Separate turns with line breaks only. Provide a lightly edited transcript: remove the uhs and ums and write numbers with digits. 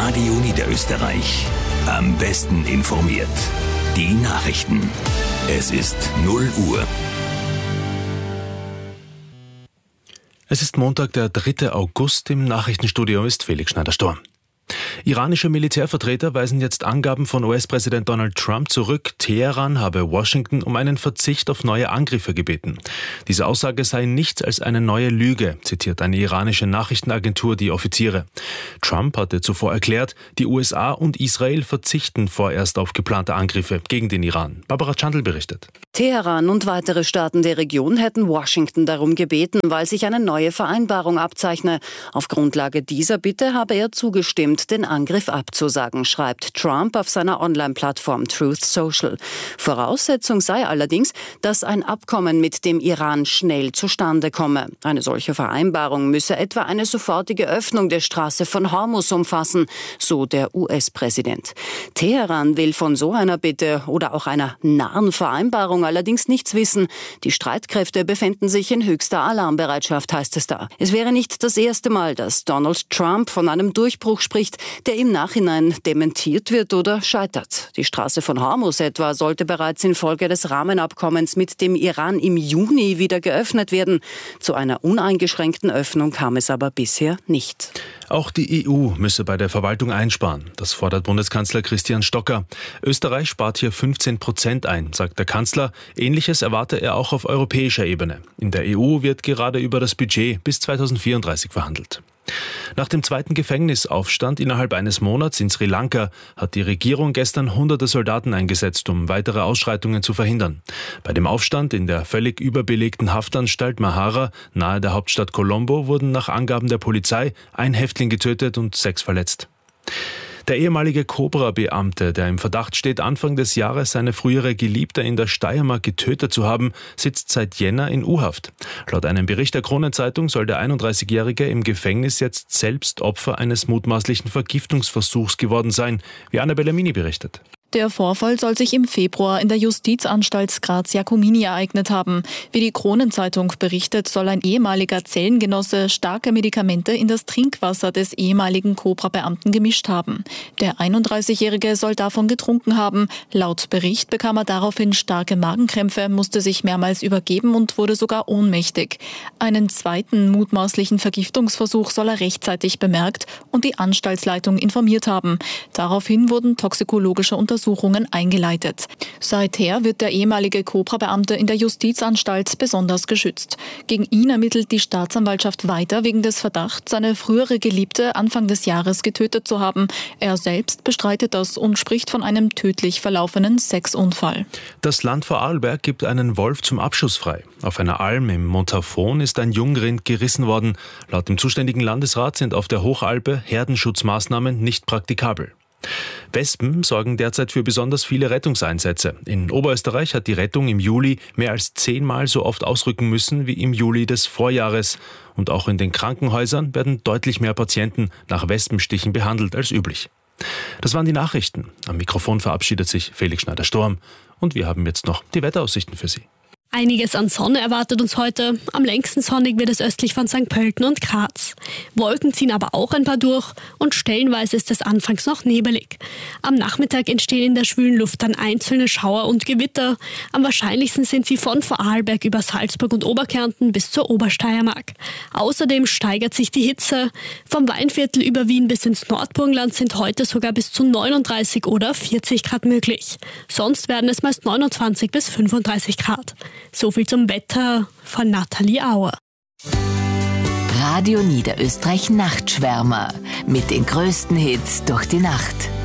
Radio Niederösterreich. Am besten informiert. Die Nachrichten. Es ist 0 Uhr.
Es ist Montag, der 3. August. Im Nachrichtenstudio ist Felix Schneider-Storm. Iranische Militärvertreter weisen jetzt Angaben von US-Präsident Donald Trump zurück. Teheran habe Washington um einen Verzicht auf neue Angriffe gebeten. Diese Aussage sei nichts als eine neue Lüge, zitiert eine iranische Nachrichtenagentur die Offiziere. Trump hatte zuvor erklärt, die USA und Israel verzichten vorerst auf geplante Angriffe gegen den Iran. Barbara Chandl berichtet.
Teheran und weitere Staaten der Region hätten Washington darum gebeten, weil sich eine neue Vereinbarung abzeichne. Auf Grundlage dieser Bitte habe er zugestimmt, den Angriff abzusagen, schreibt Trump auf seiner Online-Plattform Truth Social. Voraussetzung sei allerdings, dass ein Abkommen mit dem Iran schnell zustande komme. Eine solche Vereinbarung müsse etwa eine sofortige Öffnung der Straße von Hormuz umfassen, so der US-Präsident. Teheran will von so einer Bitte oder auch einer nahen Vereinbarung allerdings nichts wissen. Die Streitkräfte befänden sich in höchster Alarmbereitschaft, heißt es da. Es wäre nicht das erste Mal, dass Donald Trump von einem Durchbruch spricht, der im Nachhinein dementiert wird oder scheitert. Die Straße von Hormuz etwa sollte bereits infolge des Rahmenabkommens mit dem Iran im Juni wieder geöffnet werden. Zu einer uneingeschränkten Öffnung kam es aber bisher nicht.
Auch die EU müsse bei der Verwaltung einsparen. Das fordert Bundeskanzler Christian Stocker. Österreich spart hier 15% ein, sagt der Kanzler. Ähnliches erwarte er auch auf europäischer Ebene. In der EU wird gerade über das Budget bis 2034 verhandelt. Nach dem zweiten Gefängnisaufstand innerhalb eines Monats in Sri Lanka hat die Regierung gestern hunderte Soldaten eingesetzt, um weitere Ausschreitungen zu verhindern. Bei dem Aufstand in der völlig überbelegten Haftanstalt Mahara nahe der Hauptstadt Colombo wurden nach Angaben der Polizei 1 Häftling getötet und 6 verletzt. Der ehemalige Cobra-Beamte, der im Verdacht steht, Anfang des Jahres seine frühere Geliebte in der Steiermark getötet zu haben, sitzt seit Jänner in U-Haft. Laut einem Bericht der Kronenzeitung soll der 31-Jährige im Gefängnis jetzt selbst Opfer eines mutmaßlichen Vergiftungsversuchs geworden sein, wie Annabella Mini berichtet.
Der Vorfall soll sich im Februar in der Justizanstalt Graz-Jakomini ereignet haben. Wie die Kronenzeitung berichtet, soll ein ehemaliger Zellengenosse starke Medikamente in das Trinkwasser des ehemaligen Cobra-Beamten gemischt haben. Der 31-Jährige soll davon getrunken haben. Laut Bericht bekam er daraufhin starke Magenkrämpfe, musste sich mehrmals übergeben und wurde sogar ohnmächtig. Einen zweiten mutmaßlichen Vergiftungsversuch soll er rechtzeitig bemerkt und die Anstaltsleitung informiert haben. Daraufhin wurden toxikologische Untersuchungen eingeleitet. Seither wird der ehemalige Cobra-Beamte in der Justizanstalt besonders geschützt. Gegen ihn ermittelt die Staatsanwaltschaft weiter wegen des Verdachts, seine frühere Geliebte Anfang des Jahres getötet zu haben. Er selbst bestreitet das und spricht von einem tödlich verlaufenen Sexunfall.
Das Land Vorarlberg gibt einen Wolf zum Abschuss frei. Auf einer Alm im Montafon ist ein Jungrind gerissen worden. Laut dem zuständigen Landesrat sind auf der Hochalpe Herdenschutzmaßnahmen nicht praktikabel. Wespen sorgen derzeit für besonders viele Rettungseinsätze. In Oberösterreich hat die Rettung im Juli mehr als 10-mal so oft ausrücken müssen wie im Juli des Vorjahres. Und auch in den Krankenhäusern werden deutlich mehr Patienten nach Wespenstichen behandelt als üblich. Das waren die Nachrichten. Am Mikrofon verabschiedet sich Felix Schneider-Storm. Und wir haben jetzt noch die Wetteraussichten für Sie.
Einiges an Sonne erwartet uns heute. Am längsten sonnig wird es östlich von St. Pölten und Graz. Wolken ziehen aber auch ein paar durch und stellenweise ist es anfangs noch nebelig. Am Nachmittag entstehen in der schwülen Luft dann einzelne Schauer und Gewitter. Am wahrscheinlichsten sind sie von Vorarlberg über Salzburg und Oberkärnten bis zur Obersteiermark. Außerdem steigert sich die Hitze. Vom Weinviertel über Wien bis ins Nordburgenland sind heute sogar bis zu 39 oder 40 Grad möglich. Sonst werden es meist 29 bis 35 Grad. So viel zum Wetter von Nathalie Auer.
Radio Niederösterreich Nachtschwärmer mit den größten Hits durch die Nacht.